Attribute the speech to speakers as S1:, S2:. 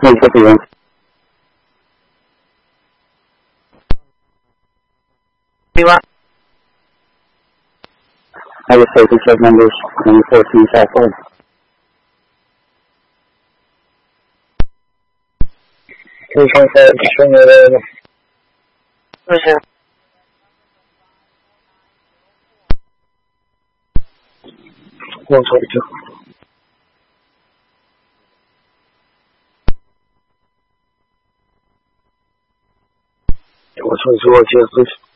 S1: Once again. I was taking sub numbers on the 14 South Road. Please hold that extremely available. Listen. 142. 122, please.